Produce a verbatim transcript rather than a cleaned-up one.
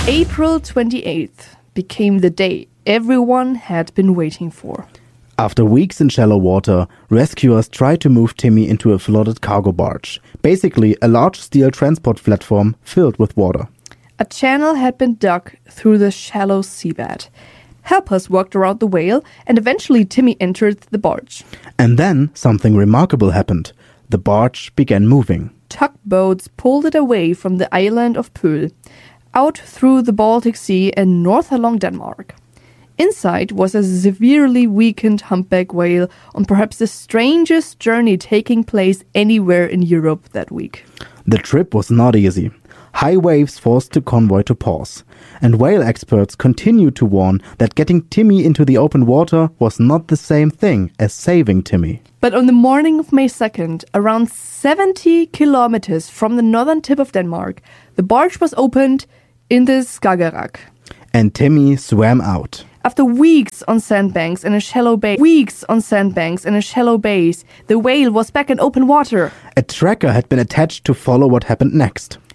April twenty-eighth became the day everyone had been waiting for. After weeks in shallow water, rescuers tried to move Timmy into a flooded cargo barge, basically a large steel transport platform filled with water. A channel had been dug through the shallow seabed. Helpers walked around the whale, and eventually Timmy entered the barge. And then something remarkable happened. The barge began moving. Tugboats pulled it away from the island of Pöhl, out through the Baltic Sea and north along Denmark. Inside was a severely weakened humpback whale on perhaps the strangest journey taking place anywhere in Europe that week. The trip was not easy. High waves forced the convoy to pause, and whale experts continued to warn that getting Timmy into the open water was not the same thing as saving Timmy. But on the morning of May second, around seventy kilometers from the northern tip of Denmark, the barge was opened in the Skagerrak. And Timmy swam out. After weeks on sandbanks in a shallow bay, weeks on sandbanks in a shallow bays, the whale was back in open water. A tracker had been attached to follow what happened next.